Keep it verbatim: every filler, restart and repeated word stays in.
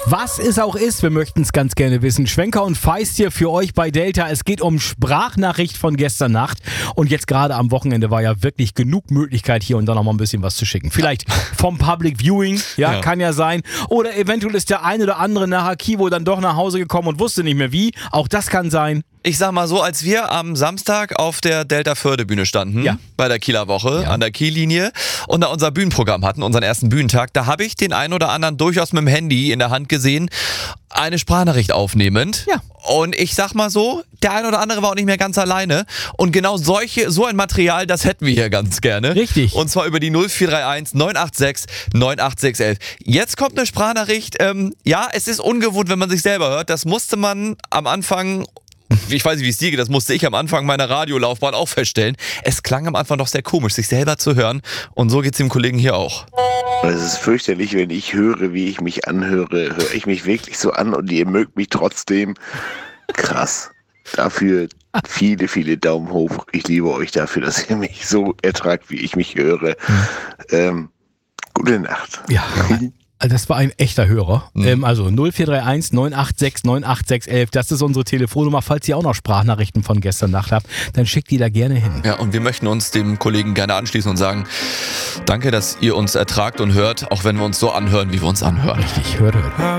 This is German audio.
Was es auch ist, wir möchten es ganz gerne wissen. Schwenker und Feist hier für euch bei Delta. Es geht um Sprachnachricht von gestern Nacht. Und jetzt gerade am Wochenende war ja wirklich genug Möglichkeit, hier und da noch mal ein bisschen was zu schicken. Vielleicht vom Public Viewing, ja, ja, kann ja sein. Oder eventuell ist der eine oder andere nach Akivo dann doch nach Hause gekommen und wusste nicht mehr wie. Auch das kann sein. Ich sag mal so, als wir am Samstag auf der Delta-Förde-Bühne standen, ja, bei der Kieler Woche, ja, an der Kiellinie und da unser Bühnenprogramm hatten, unseren ersten Bühnentag, da habe ich den einen oder anderen durchaus mit dem Handy in der Hand gesehen, eine Sprachnachricht aufnehmend. Ja. Und ich sag mal so, der ein oder andere war auch nicht mehr ganz alleine. Und genau solche, so ein Material, das hätten wir hier ganz gerne. Richtig. Und zwar über die null vier drei eins neun acht sechs neun acht sechs eins. Jetzt kommt eine Sprachnachricht. Ähm, ja, es ist ungewohnt, wenn man sich selber hört. Das musste man am Anfang... Ich weiß nicht, wie es dir geht, das musste ich am Anfang meiner Radiolaufbahn auch feststellen. Es klang am Anfang doch sehr komisch, sich selber zu hören. Und so geht es dem Kollegen hier auch. Es ist fürchterlich, wenn ich höre, wie ich mich anhöre. Höre ich mich wirklich so an und ihr mögt mich trotzdem. Krass. Dafür viele, viele Daumen hoch. Ich liebe euch dafür, dass ihr mich so ertragt, wie ich mich höre. Ähm, gute Nacht. Ja. Das war ein echter Hörer. Mhm. Ähm, also null vier drei eins neun acht sechs neun acht sechs eins, das ist unsere Telefonnummer. Falls ihr auch noch Sprachnachrichten von gestern Nacht habt, dann schickt die da gerne hin. Ja, und wir möchten uns dem Kollegen gerne anschließen und sagen, danke, dass ihr uns ertragt und hört, auch wenn wir uns so anhören, wie wir uns anhören. Richtig, hört, hört.